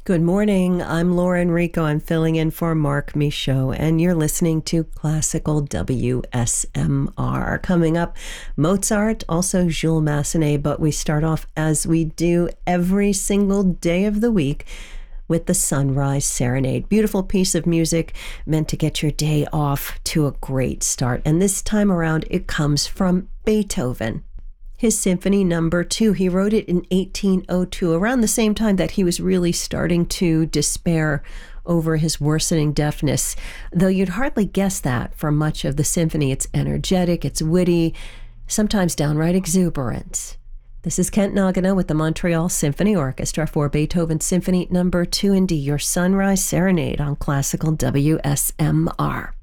Good morning. I'm Laura Enrico. I'm filling in for Mark Michaud, and you're listening to Classical WSMR. Coming up, Mozart, also Jules Massenet, but we start off as we do every single day of the week with the Sunrise Serenade. Beautiful piece of music meant to get your day off to a great start. And this time around, it comes from Beethoven. His Symphony Number 2. He wrote it in 1802, around the same time that he was really starting to despair over his worsening deafness. Though you'd hardly guess that from much of the symphony. It's energetic, it's witty, sometimes downright exuberant. This is Kent Nagano with the Montreal Symphony Orchestra for Beethoven Symphony Number 2 in D, your Sunrise Serenade on Classical WSMR.